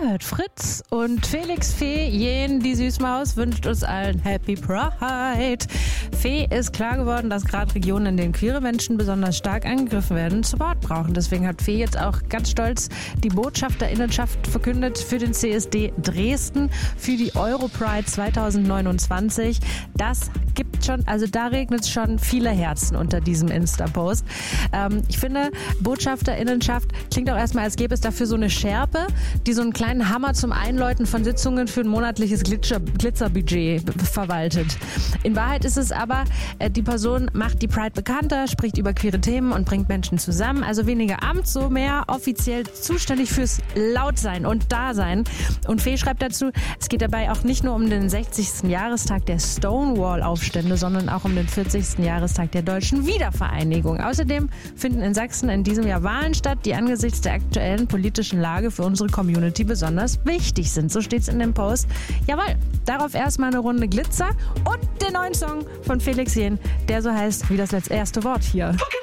hört Fritz und Felix Fee Jen, die Süßmaus, wünscht uns allen Happy Pride. Fee ist klar geworden, dass gerade Regionen, in denen queere Menschen besonders stark angegriffen werden, Support brauchen. Deswegen hat Fee jetzt auch ganz stolz die Botschafterinnenschaft verkündet für den CSD Dresden, für die Europride 2029. Das gibt schon, also da regnet es schon viele Herzen unter diesem Insta-Post. Ich finde, Botschafterinnenschaft klingt auch erstmal, als gäbe es dafür so eine Schärpe, die so einen kleinen Hammer zum Einläuten von Sitzungen für ein monatliches Glitzerbudget verwaltet. In Wahrheit ist es aber, die Person macht die Pride bekannter, spricht über queere Themen und bringt Menschen zusammen. Also weniger Amt, so mehr offiziell zuständig fürs Lautsein und Dasein. Und Fee schreibt dazu, es geht dabei auch nicht nur um den 60. Jahrestag der Stonewall-Aufstände, sondern auch um den 40. Jahrestag der deutschen Wiedervereinigung. Außerdem finden in Sachsen in diesem Jahr Wahlen statt, die angesichts der aktuellen politischen Lage für unsere Community besonders wichtig sind. So steht es in dem Post. Jawohl, darauf erstmal eine Runde Glitzer und den neuen Song von Felix Jen, der so heißt wie das erste Wort hier.